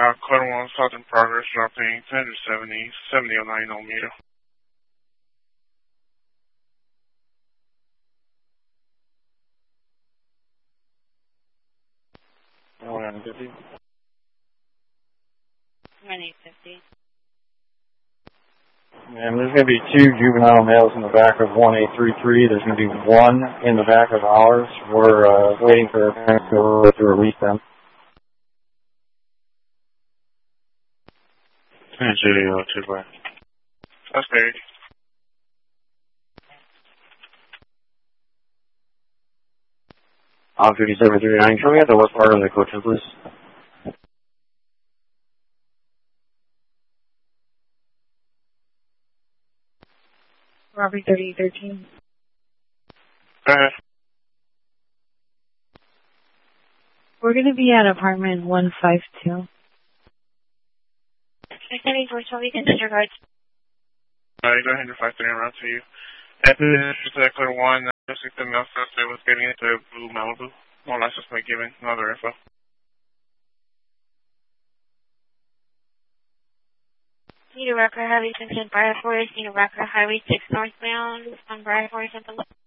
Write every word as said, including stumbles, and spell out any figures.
Uh, Clear one, Southern Progress, dropping ten to seventy, seventy oh nine on meter. one fifty. one eight fifty. And there's going to be two juvenile males in the back of one eight three three. There's going to be one in the back of ours. We're uh, waiting for our parents to, to release them. Zero two by. That's big. On fifty-seven thirty-nine, can we have the what part of the coaches list? Robert thirty thirteen. Go ahead. We're going to be at apartment one five two. Activity for twelve weekends in regards. Alright, go ahead and five three around to you. After this, Clear one, uh, the male suspect was getting into Blue Malibu. No license plate given, no other info. Need a record Highway Simpson, Briar Forest, need a record Highway six northbound on Briar Forest, Central.